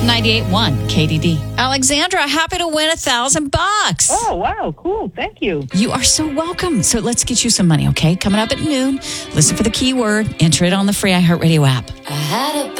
98.1 KDD. Alexandra, happy to win $1,000. Oh, wow. Cool. Thank you. You are so welcome. So let's get you some money, okay? Coming up at noon. Listen for the keyword. Enter it on the free iHeartRadio app.